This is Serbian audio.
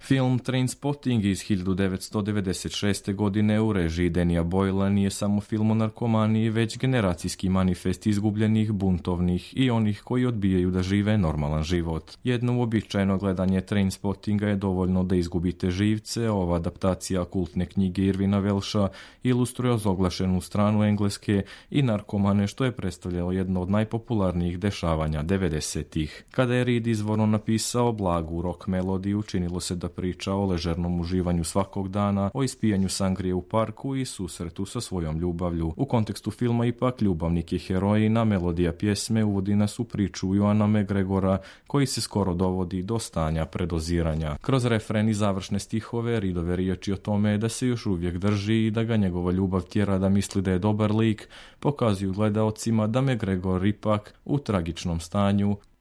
Film Trainspotting iz 1996. godine u režiji Dannya Boylea nije samo film o narkomaniji, već generacijski manifest izgubljenih, buntovnih i onih koji odbijaju da žive normalan život. Jedno uobičajeno gledanje Trainspottinga je dovoljno da izgubite živce. Ova adaptacija kultne knjige Irvina Welsha ilustruje ozoglašenu stranu Engleske i narkomane, što je predstavljalo jedno od najpopularnijih dešavanja 90-ih. Kada je Reed izvorno napisao blagu rock melodiju, činilo se da priča o ležernom uživanju svakog dana, o ispijanju sangrije u parku i susretu sa svojom ljubavlju. U kontekstu filma ipak ljubavnik je heroina, melodija pjesme uvodi nas u priču Ewana McGregora koji se skoro dovodi do stanja predoziranja. Kroz refren i završne stihove Reedove riječi o tome da se još uvijek drži i da ga njegova ljubav tjera da misli da je dobar lik, pokazuju gledaocima da McGregor ipak u tragičnom stanju